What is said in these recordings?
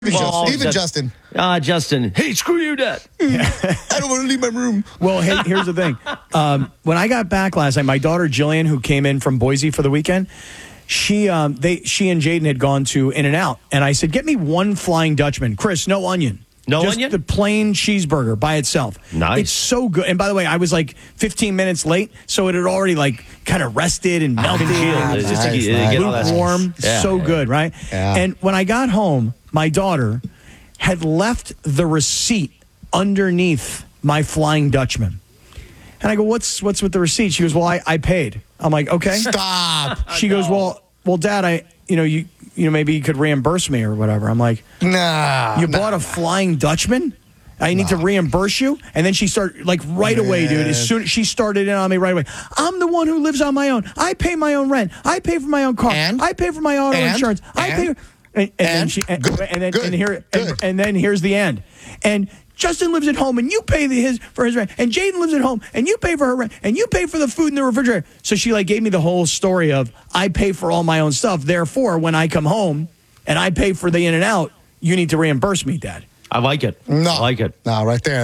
Even Justin. Justin. Hey, screw you, Dad. I don't want to leave my room. Well, hey, here's the thing. When I got back last night, my daughter Jillian, who came in from Boise for the weekend, she and Jaden had gone to In-N-Out, and I said, "Get me one Flying Dutchman, Chris, no onion." Just the plain cheeseburger by itself. Nice. It's so good. And by the way, I was like 15 minutes late, so it had already like kind of rested and melted. It's just lukewarm. So good, right? Yeah. And when I got home, my daughter had left the receipt underneath my Flying Dutchman. And I go, what's with the receipt? She goes, well, I paid. I'm like, okay. Stop. She goes, well, Dad, you maybe you could reimburse me or whatever. I'm like, Nah. you bought a Flying Dutchman? I need to reimburse you? And then she started, like, right away, dude. As soon as she started in on me right away. I'm the one who lives on my own. I pay my own rent. I pay for my own car. I pay for my auto insurance. And then here's the end. And Justin lives at home, and you pay for his rent. And Jaden lives at home, and you pay for her rent. And you pay for the food in the refrigerator. So she gave me the whole story of I pay for all my own stuff. Therefore, when I come home and I pay for the In-N-Out, you need to reimburse me, Dad. I like it. No. I like it. No, right there.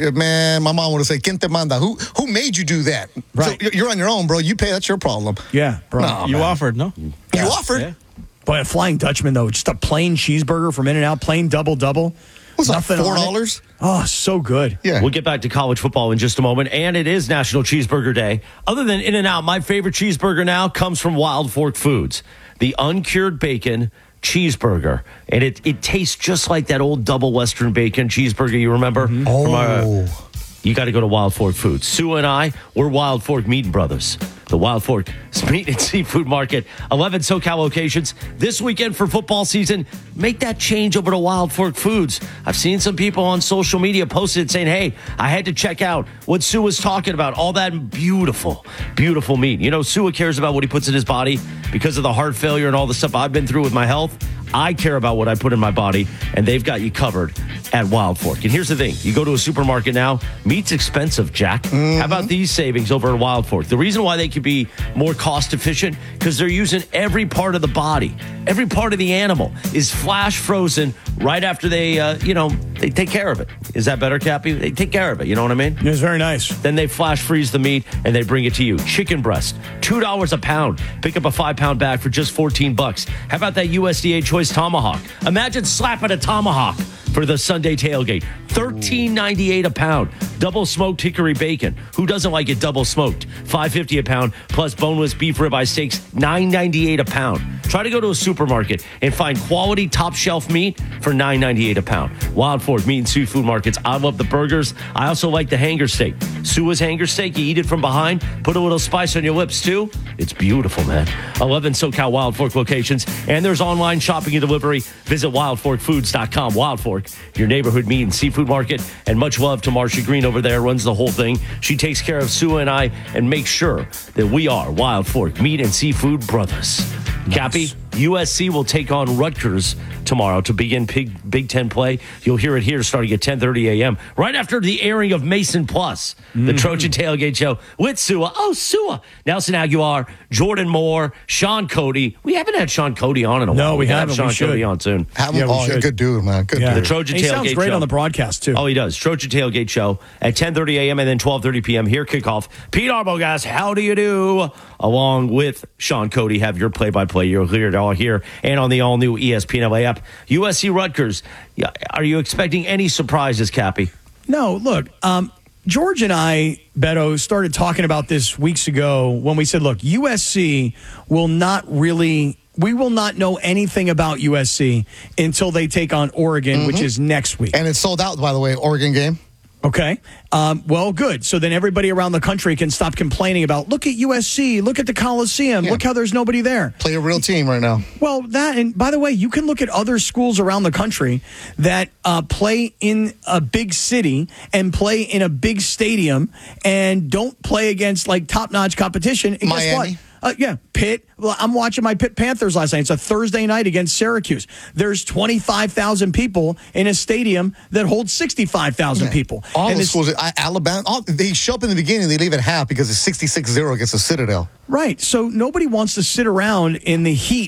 My mom would have said, "Quien te manda?" Who made you do that? Right. So you're on your own, bro. You pay. That's your problem. Yeah, bro. No, You man. offered, no? You offered. Yeah. Boy, a Flying Dutchman, though, just a plain cheeseburger from In-N-Out, plain double. What's that, Nothing on it. $4? Oh, so good. Yeah. We'll get back to college football in just a moment, and it is National Cheeseburger Day. Other than In-N-Out, my favorite cheeseburger now comes from Wild Fork Foods, the uncured bacon cheeseburger, and it tastes just like that old double Western bacon cheeseburger you remember? Oh. You got to go to Wild Fork Foods. Sue and I, we're Wild Fork Meat Brothers. The Wild Fork Meat and Seafood Market, 11 SoCal locations. This weekend for football season, make that change over to Wild Fork Foods. I've seen some people on social media posted saying, hey, I had to check out what Sue was talking about. All that beautiful, beautiful meat. You know, Sue cares about what he puts in his body because of the heart failure and all the stuff I've been through with my health. I care about what I put in my body, and they've got you covered at Wild Fork. And here's the thing. You go to a supermarket now, meat's expensive, Jack. How about these savings over at Wild Fork? The reason why they could be more cost efficient, because they're using every part of the body. Every part of the animal is flash frozen right after they take care of it. Is that better, Cappy? They take care of it. You know what I mean? It was very nice. Then they flash freeze the meat and they bring it to you. Chicken breast, $2 a pound. Pick up a 5-pound bag for just $14. How about that USDA Choice Tomahawk? Imagine slapping a tomahawk for the Sunday tailgate. $13.98 a pound. Double smoked hickory bacon. Who doesn't like it double smoked? $5.50 a pound plus boneless beef ribeye steaks. $9.98 a pound. Try to go to a supermarket and find quality top shelf meat for $9.98 a pound. Wild Fork Meat and Seafood Markets. I love the burgers. I also like the hanger steak. Sua's hanger steak. You eat it from behind. Put a little spice on your lips too. It's beautiful, man. 11 SoCal Wild Fork locations. And there's online shopping and delivery. Visit wildforkfoods.com. Wild Fork, your neighborhood meat and seafood market. And much love to Marcia Green over there, runs the whole thing. She takes care of Sue and I and makes sure that we are Wild Fork Meat and Seafood Brothers. Nice. Cappy, USC will take on Rutgers tomorrow to begin Big Ten play. You'll hear it here starting at 10:30 a.m. right after the airing of Mason Plus, the Trojan Tailgate Show with Sua. Oh, Sua. Nelson Aguilar, Jordan Moore, Sean Cody. We haven't had Sean Cody on in a while. No, we haven't. Sean We should. Cody on soon. Good dude, man. Good dude. The Trojan He Tailgate sounds great Show. on the broadcast, too. Oh, he does. Trojan Tailgate Show at 10:30 a.m. and then 12:30 p.m. Here, kickoff. Pete Arbogast, how do you do? Along with Sean Cody, have your play-by-play. You'll hear it all here and on the all-new ESPN LA app. USC Rutgers. Are you expecting any surprises, Cappy? No, look, George and I, Beto, started talking about this weeks ago when we said, look, USC will not really... We will not know anything about USC until they take on Oregon, which is next week. And it's sold out, by the way, Oregon game. Okay. Well, good. So then everybody around the country can stop complaining about, look at USC, look at the Coliseum, look how there's nobody there. Play a real team right now. Well, and by the way, you can look at other schools around the country that play in a big city and play in a big stadium and don't play against like top-notch competition. And guess what? Pitt. Well, I'm watching my Pitt Panthers last night. It's a Thursday night against Syracuse. There's 25,000 people in a stadium that holds 65,000 people. All the schools, Alabama, they show up in the beginning, they leave at half because it's 66-0 against the Citadel. Right. So nobody wants to sit around in the heat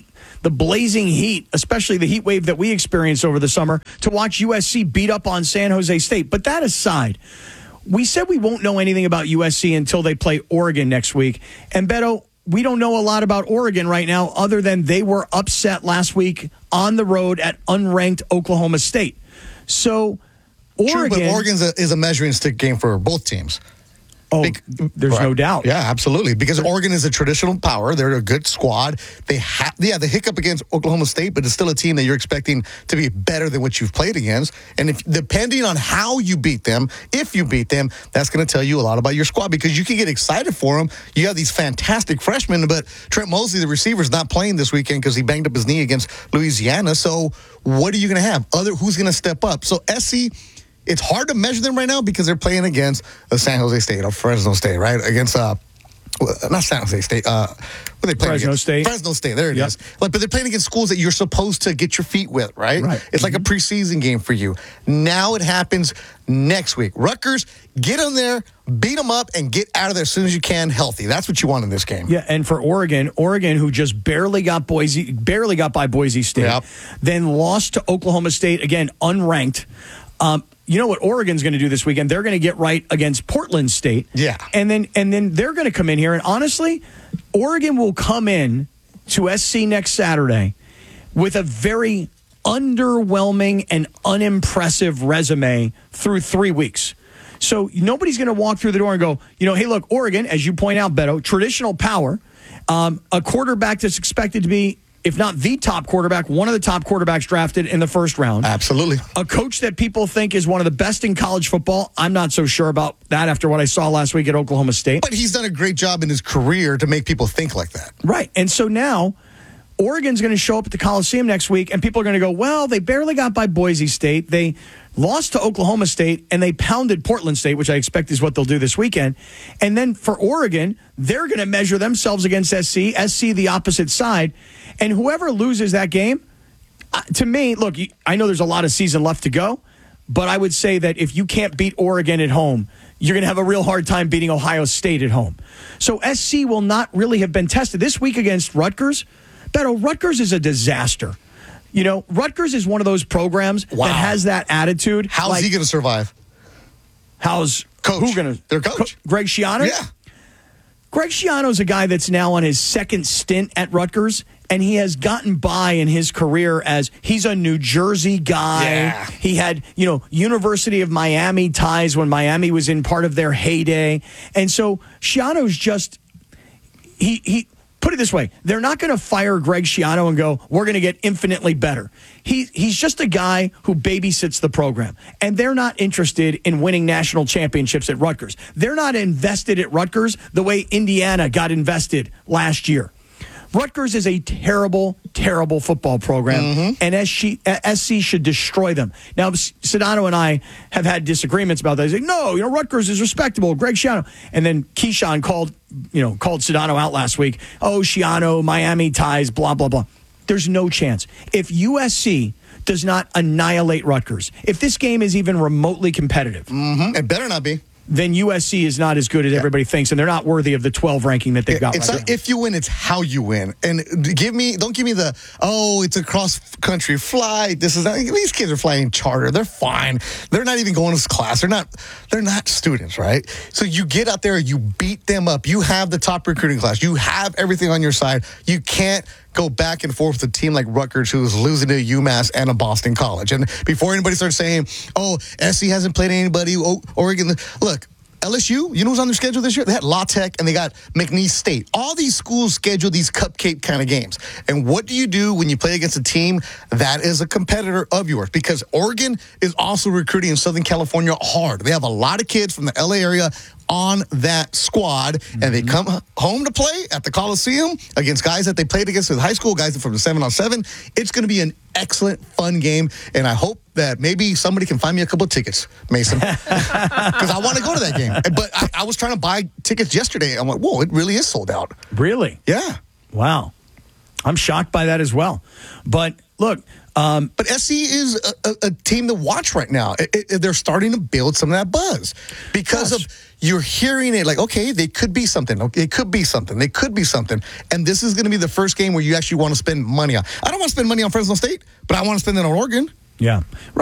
the blazing heat, especially the heat wave that we experienced over the summer, to watch USC beat up on San Jose State. But that aside, we said we won't know anything about USC until they play Oregon next week. And Beto, we don't know a lot about Oregon right now other than they were upset last week on the road at unranked Oklahoma State. So Oregon... True, but Oregon is a measuring stick game for both teams. Oh, there's no doubt. Yeah, absolutely. Because Oregon is a traditional power. They're a good squad. They the hiccup against Oklahoma State, but it's still a team that you're expecting to be better than what you've played against. And if depending on how you beat them, if you beat them, that's going to tell you a lot about your squad because you can get excited for them. You have these fantastic freshmen, but Trent Mosley, the receiver, is not playing this weekend because he banged up his knee against Louisiana. So what are you going to have? Who's going to step up? So SC... It's hard to measure them right now because they're playing against San Jose State or Fresno State, right? Against, not San Jose State. What are they playing Fresno against? State. Fresno State, there it is. But they're playing against schools that you're supposed to get your feet with, right? It's like a preseason game for you. Now it happens next week. Rutgers, get them there, beat them up, and get out of there as soon as you can healthy. That's what you want in this game. Yeah, and for Oregon, who just barely got by Boise State, then lost to Oklahoma State, again, unranked. You know what Oregon's going to do this weekend? They're going to get right against Portland State. Yeah. And then they're going to come in here. And honestly, Oregon will come in to SC next Saturday with a very underwhelming and unimpressive resume through 3 weeks. So nobody's going to walk through the door and go, hey, look, Oregon, as you point out, Beto, traditional power, a quarterback that's expected to be, if not the top quarterback, one of the top quarterbacks drafted in the first round. Absolutely. A coach that people think is one of the best in college football. I'm not so sure about that after what I saw last week at Oklahoma State. But he's done a great job in his career to make people think like that. Right. And so now Oregon's going to show up at the Coliseum next week, and people are going to go, well, they barely got by Boise State. They lost to Oklahoma State, and they pounded Portland State, which I expect is what they'll do this weekend. And then for Oregon, they're going to measure themselves against SC the opposite side. And whoever loses that game, to me, look, I know there's a lot of season left to go, but I would say that if you can't beat Oregon at home, you're going to have a real hard time beating Ohio State at home. So SC will not really have been tested. This week against Rutgers, Beto, Rutgers is a disaster. Rutgers is one of those programs that has that attitude. How's he going to survive? How's coach? Who going to? Their coach. Greg Schiano? Yeah. Greg Schiano's a guy that's now on his second stint at Rutgers, and he has gotten by in his career as he's a New Jersey guy. Yeah. He had, University of Miami ties when Miami was in part of their heyday. And so Schiano's just, he put it this way, they're not going to fire Greg Schiano and go, we're going to get infinitely better. He's just a guy who babysits the program, and they're not interested in winning national championships at Rutgers. They're not invested at Rutgers the way Indiana got invested last year. Rutgers is a terrible, terrible football program, and SC should destroy them. Now, Sedano and I have had disagreements about that. He's like, no, Rutgers is respectable. Greg Schiano. And then Keyshawn called Sedano out last week. Oh, Schiano, Miami ties, blah, blah, blah. There's no chance. If USC does not annihilate Rutgers, if this game is even remotely competitive. It better not be. Then USC is not as good as everybody thinks, and they're not worthy of the 12 ranking that they've got. It's not if you win, it's how you win. And don't give me the, it's a cross-country flight. This is not, these kids are flying charter. They're fine. They're not even going to class. They're not students, right? So you get out there, you beat them up. You have the top recruiting class. You have everything on your side. You can't go back and forth with a team like Rutgers who's losing to UMass and a Boston College. And before anybody starts saying, SC hasn't played anybody, Oregon, look, LSU, you know who's on their schedule this year? They had La Tech and they got McNeese State. All these schools schedule these cupcake kind of games. And what do you do when you play against a team that is a competitor of yours? Because Oregon is also recruiting in Southern California hard. They have a lot of kids from the LA area on that squad, and they come home to play at the Coliseum against guys that they played against in high school, guys from the 7-on-7. It's going to be an excellent, fun game, and I hope that maybe somebody can find me a couple of tickets, Mason, because I want to go to that game. But I was trying to buy tickets yesterday. I'm like, whoa, it really is sold out. Really? Yeah. Wow. I'm shocked by that as well. But look, But SC is a team to watch right now. They're starting to build some of that buzz because of you're hearing it like, okay, they could be something. Okay, it could be something. They could be something. And this is going to be the first game where you actually want to spend money on. I don't want to spend money on Fresno State, but I want to spend it on Oregon. Yeah.